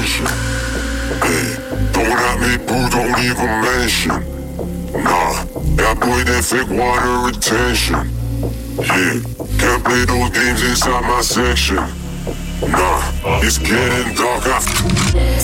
attention. Hey, don't at me, boo, don't even mention. Nah, that boy, that fake water retention. Yeah, can't play those games inside my section. Nah, it's getting dark after.